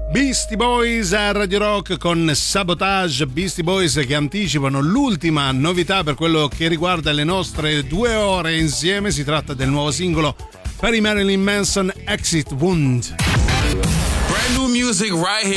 Beastie Boys a Radio Rock con Sabotage. Beastie Boys che anticipano l'ultima novità per quello che riguarda le nostre 2 ore insieme. Si tratta del nuovo singolo per i Marilyn Manson, Exit Wound. Brand new music right